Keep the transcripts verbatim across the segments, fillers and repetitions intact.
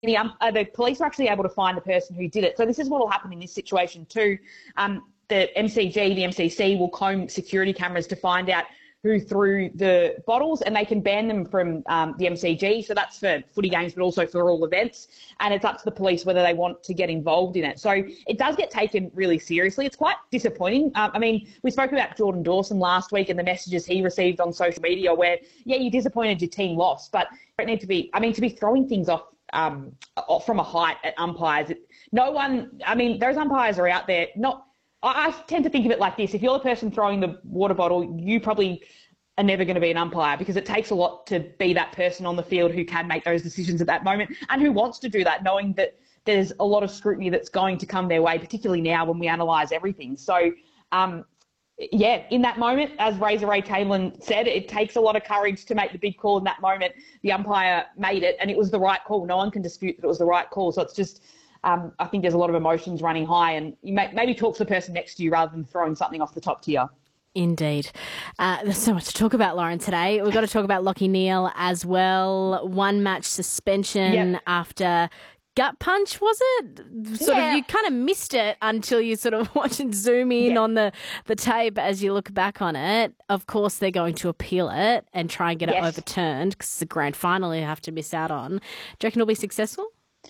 the, um, uh, the police were actually able to find the person who did it. So this is what will happen in this situation too. Um, the M C G, the M C C will comb security cameras to find out who threw the bottles, and they can ban them from um, the M C G. So that's for footy games, but also for all events. And it's up to the police whether they want to get involved in it. So it does get taken really seriously. It's quite disappointing. Um, I mean, we spoke about Jordan Dawson last week and the messages he received on social media where, yeah, you're disappointed your team lost, but it need to be, I mean, to be throwing things off um, off from a height at umpires. It, no one, I mean, those umpires are out there, not, I, I tend to think of it like this. If you're the person throwing the water bottle, you probably are never going to be an umpire, because it takes a lot to be that person on the field who can make those decisions at that moment and who wants to do that, knowing that there's a lot of scrutiny that's going to come their way, particularly now when we analyse everything. So, um, yeah, in that moment, as Razor Ray Tamelin said, it takes a lot of courage to make the big call in that moment. The umpire made it, and it was the right call. No one can dispute that it was the right call. So it's just, um, I think there's a lot of emotions running high, and you may, maybe talk to the person next to you rather than throwing something off the top tier. Indeed. Uh, there's so much to talk about, Lauren, today. We've got to talk about Lachie Neale as well. One match suspension yep. after gut punch, was it? Sort yeah. of, you kind of missed it until you sort of watch and zoom in yeah. on the, the tape as you look back on it. Of course, they're going to appeal it and try and get yes. it overturned, because it's a grand final you have to miss out on. Do you reckon it'll be successful?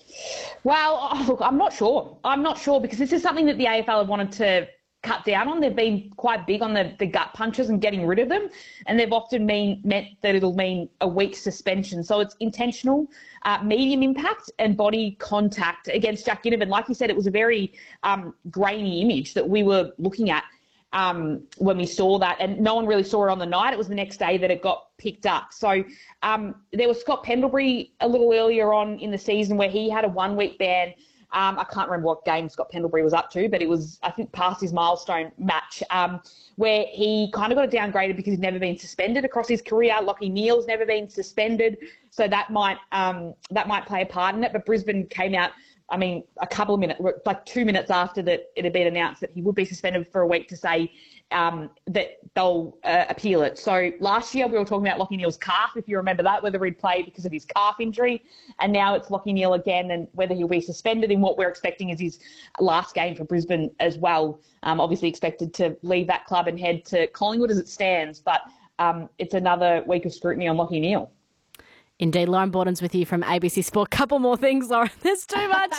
Well, oh, look, I'm not sure. I'm not sure, because this is something that the A F L have wanted to cut down on. They've been quite big on the, the gut punches and getting rid of them, and they've often mean, meant that it'll mean a week's suspension. So it's intentional, uh, medium impact and body contact against Jack Ginnivan. Like you said, it was a very um, grainy image that we were looking at um, when we saw that, and no one really saw it on the night. It was the next day that it got picked up. So um, there was Scott Pendlebury a little earlier on in the season where he had a one-week ban. Um, I can't remember what game Scott Pendlebury was up to, but it was, I think, past his milestone match, um, where he kind of got it downgraded because he'd never been suspended across his career. Lachie Neale's never been suspended, so that might um, that might play a part in it. But Brisbane came out, I mean, a couple of minutes, like two minutes after that it had been announced that he would be suspended for a week, to say um, that they'll uh, appeal it. So last year we were talking about Lachie Neale's calf, if you remember that, whether he'd play because of his calf injury. And now it's Lachie Neale again, and whether he'll be suspended in what we're expecting is his last game for Brisbane as well. Um, obviously expected to leave that club and head to Collingwood as it stands. But um, it's another week of scrutiny on Lachie Neale. Indeed. Lauren Borden's with you from A B C Sport. Couple more things, Lauren. There's too much.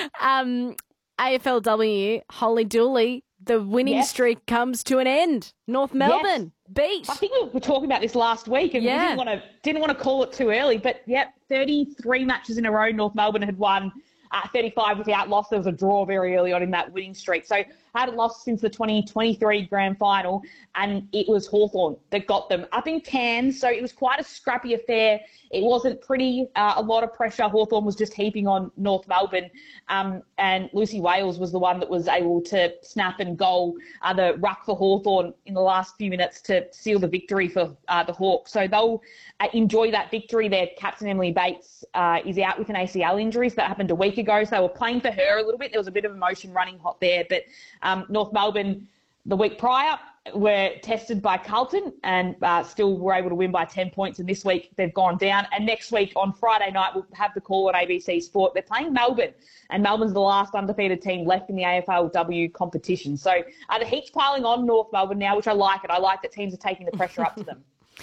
um, A F L W, holy dooly, the winning yes. streak comes to an end. North Melbourne yes. beat. I think we were talking about this last week, and yeah. we didn't want to didn't want to call it too early. But yep, thirty-three matches in a row North Melbourne had won. Uh, thirty-five without loss. There was a draw very early on in that winning streak. So hadn't lost since the twenty twenty-three grand final, and it was Hawthorn that got them up in Cairns. So it was quite a scrappy affair. It wasn't pretty. Uh, a lot of pressure. Hawthorn was just heaping on North Melbourne, um, and Lucy Wales was the one that was able to snap and goal uh, the ruck for Hawthorn in the last few minutes to seal the victory for uh, the Hawks. So they'll uh, enjoy that victory. Their captain, Emily Bates, uh, is out with an A C L injury. So that happened a week ago. So they were playing for her a little bit. There was a bit of emotion running hot there. But um, North Melbourne, the week prior, were tested by Carlton and uh, still were able to win by ten points. And this week they've gone down. And next week on Friday night, we'll have the call on A B C Sport. They're playing Melbourne, and Melbourne's the last undefeated team left in the A F L W competition. So uh, the heat's piling on North Melbourne now, which I like it. I like that teams are taking the pressure up to them.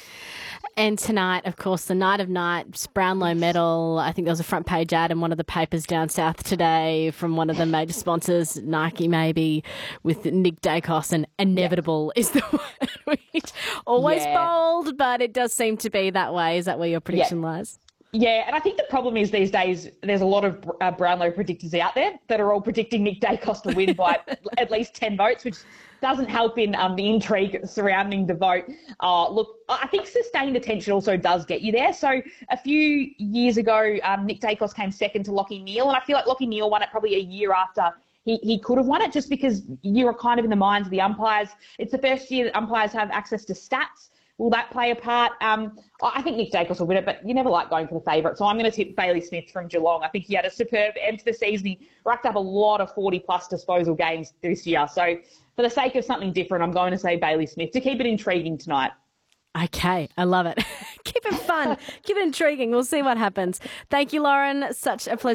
And tonight, of course, the night of nights, Brownlow medal. I think there was a front page ad in one of the papers down south today from one of the major sponsors, Nike maybe, with Nick Dacos, and inevitable yeah. is the word. Which always yeah. bold, but it does seem to be that way. Is that where your prediction yeah. lies? Yeah, and I think the problem is these days there's a lot of uh, Brownlow predictors out there that are all predicting Nick Dacos to win by at least ten votes, which doesn't help in um, the intrigue surrounding the vote. Uh, look, I think sustained attention also does get you there. So a few years ago, um, Nick Dacos came second to Lachie Neale, and I feel like Lachie Neale won it probably a year after he, he could have won it, just because you were kind of in the minds of the umpires. It's the first year that umpires have access to stats. Will that play a part? Um, I think Nick Dacos will win it, but you never like going for the favourite. So I'm going to tip Bailey Smith from Geelong. I think he had a superb end to the season. He racked up a lot of forty-plus disposal games this year. So for the sake of something different, I'm going to say Bailey Smith to keep it intriguing tonight. Okay, I love it. Keep it fun. Keep it intriguing. We'll see what happens. Thank you, Lauren. Such a pleasure.